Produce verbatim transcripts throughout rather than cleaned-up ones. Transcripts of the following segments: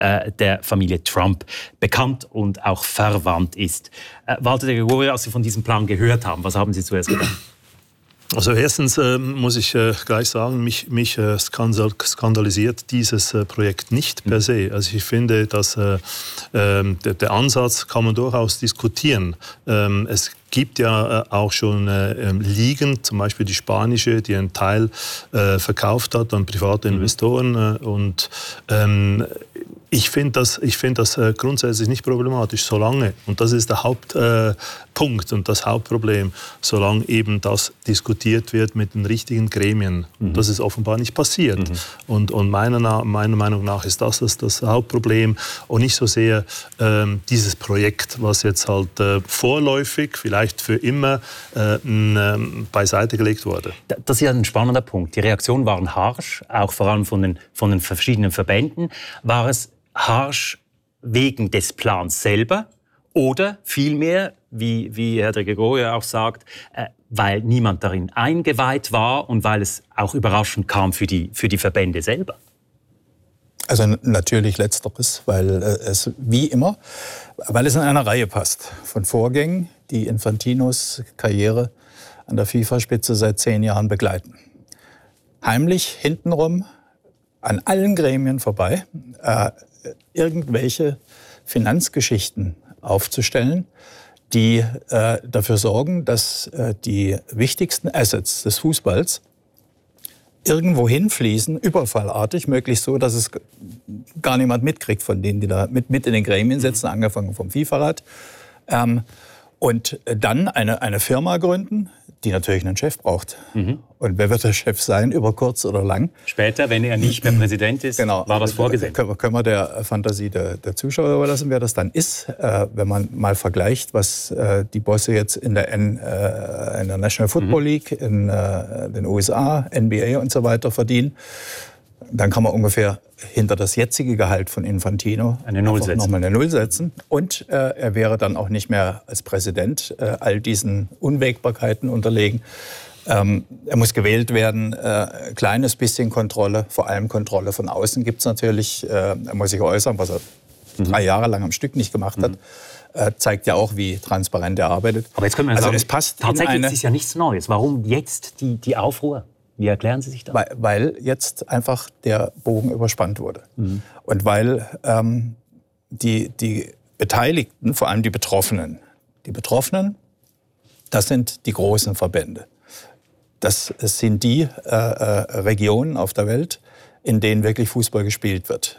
äh, der Familie Trump bekannt und auch verwandt ist. Äh, Walter de Gregorio, als Sie von diesem Plan gehört haben, was haben Sie zuerst gedacht? Also erstens äh, muss ich äh, gleich sagen, mich, mich äh, skandalisiert dieses äh, Projekt nicht per se. Also ich finde, dass äh, äh, der, der Ansatz kann man durchaus diskutieren. Ähm, es gibt ja äh, auch schon äh, Ligen, zum Beispiel die spanische, die einen Teil äh, verkauft hat an private Investoren. Äh, und ähm, ich finde das, ich find das äh, grundsätzlich nicht problematisch, solange, und das ist der Hauptpunkt äh, und das Hauptproblem, solange eben das diskutiert wird mit den richtigen Gremien. Mhm. Und das ist offenbar nicht passiert. Mhm. Und, und meiner, meiner Meinung nach ist das das, das Hauptproblem und nicht so sehr äh, dieses Projekt, was jetzt halt äh, vorläufig, vielleicht für immer, äh, n, beiseite gelegt wurde. Das ist ja ein spannender Punkt. Die Reaktionen waren harsch, auch vor allem von den, von den verschiedenen Verbänden. War es harsch wegen des Plans selber oder vielmehr, wie, wie Herr de Gregorio auch sagt, äh, weil niemand darin eingeweiht war und weil es auch überraschend kam für die, für die Verbände selber? Also natürlich Letzteres, weil äh, es wie immer, weil es in einer Reihe passt von Vorgängen, die Infantinos Karriere an der FIFA-Spitze seit zehn Jahren begleiten. Heimlich, hintenrum, an allen Gremien vorbei, äh, irgendwelche Finanzgeschichten aufzustellen, die äh, dafür sorgen, dass äh, die wichtigsten Assets des Fußballs irgendwo hinfließen, überfallartig, möglichst so, dass es gar niemand mitkriegt von denen, die da mit, mit in den Gremien sitzen, angefangen vom FIFA-Rat. Ähm, und dann eine, eine Firma gründen, die natürlich einen Chef braucht. Mhm. Und wer wird der Chef sein, über kurz oder lang? Später, wenn er nicht mehr Präsident ist, genau, war das vorgesehen. Können wir, können wir der Fantasie der, der Zuschauer überlassen, wer das dann ist. Äh, wenn man mal vergleicht, was äh, die Bosse jetzt in der, N, äh, in der National Football League, in äh, den U S A, N B A und so weiter verdienen, dann kann man ungefähr hinter das jetzige Gehalt von Infantino eine Null setzen. nochmal eine Null setzen. Und äh, er wäre dann auch nicht mehr als Präsident äh, all diesen Unwägbarkeiten unterlegen. Ähm, er muss gewählt werden, äh, kleines bisschen Kontrolle, vor allem Kontrolle von außen gibt es natürlich. Äh, er muss sich äußern, was er mhm. drei Jahre lang am Stück nicht gemacht hat. Mhm. Äh, zeigt ja auch, wie transparent er arbeitet. Aber jetzt können wir also sagen, es passt tatsächlich eine, ist es ja nichts Neues. Warum jetzt die, die Aufruhr? Wie erklären Sie sich das? Weil, weil jetzt einfach der Bogen überspannt wurde. Mhm. Und weil ähm, die, die Beteiligten, vor allem die Betroffenen, die Betroffenen, das sind die großen Verbände. Das sind die äh, äh, Regionen auf der Welt, in denen wirklich Fußball gespielt wird.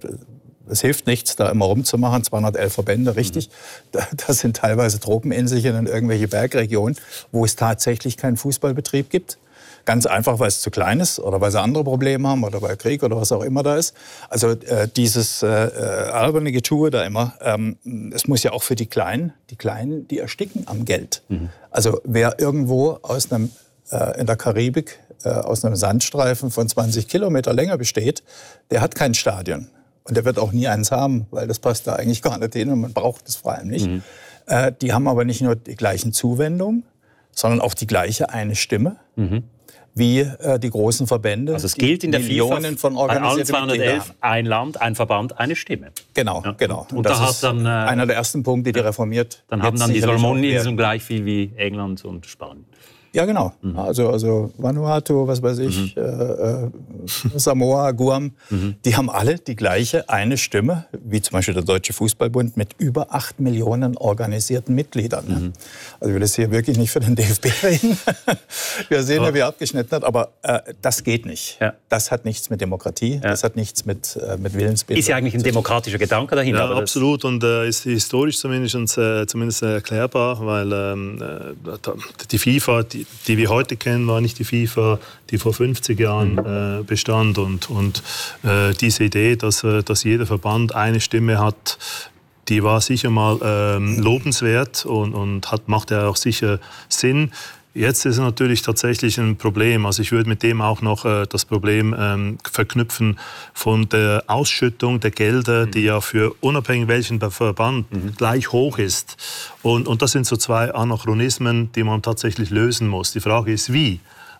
Es hilft nichts, da immer rumzumachen, zweihundertelf Verbände, richtig. Mhm. Das sind teilweise Tropeninselchen in irgendwelche Bergregionen, wo es tatsächlich keinen Fußballbetrieb gibt. Ganz einfach, weil es zu klein ist oder weil sie andere Probleme haben oder weil Krieg oder was auch immer da ist. Also äh, dieses äh, alberne Getue da immer, ähm, es muss ja auch für die Kleinen, die Kleinen, die ersticken am Geld. Mhm. Also wer irgendwo aus einem, äh, in der Karibik äh, aus einem Sandstreifen von zwanzig Kilometer Länge besteht, der hat kein Stadion. Und der wird auch nie eins haben, weil das passt da eigentlich gar nicht hin und man braucht es vor allem nicht. Mhm. Äh, die haben aber nicht nur die gleichen Zuwendungen, sondern auch die gleiche eine Stimme. Mhm. wie äh, die großen Verbände. Also es gilt in der Millionen FIFA von organisierten zweihundertelf, ein Land, ein Verband, eine Stimme. Genau, ja. genau. Und, und das da ist dann, äh, einer der ersten Punkte, die reformiert. Dann haben dann die Salomoninseln gleich viel wie England und Spanien. Ja, genau. Mhm. Also, also Vanuatu, was weiß ich, mhm. äh, äh, Samoa, Guam, mhm. die haben alle die gleiche eine Stimme, wie zum Beispiel der Deutsche Fußballbund mit über acht Millionen organisierten Mitgliedern. Mhm. Also ich will jetzt hier wirklich nicht für den D F B reden. Wir sehen oh. ja, wie er abgeschnitten hat, aber äh, das geht nicht. Ja. Das hat nichts mit Demokratie, ja. das hat nichts mit, äh, mit Willensbildung. Ist ja eigentlich ein demokratischer Gedanke dahinter. Ja, absolut, und äh, ist historisch zumindest, äh, zumindest erklärbar, weil ähm, die FIFA, die die wir heute kennen, war nicht die FIFA, die vor fünfzig Jahren äh, bestand. Und, und äh, diese Idee, dass, äh, dass jeder Verband eine Stimme hat, die war sicher mal ähm, lobenswert und, und hat, macht ja auch sicher Sinn. Jetzt ist es natürlich tatsächlich ein Problem. Also ich würde mit dem auch noch äh, das Problem ähm, verknüpfen von der Ausschüttung der Gelder, mhm. die ja für unabhängig welchen Verband mhm. gleich hoch ist. Und, und das sind so zwei Anachronismen, die man tatsächlich lösen muss. Die Frage ist, wie?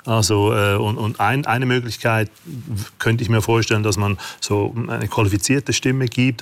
Also, äh, und und ein, eine Möglichkeit könnte ich mir vorstellen, dass man so eine qualifizierte Stimme gibt.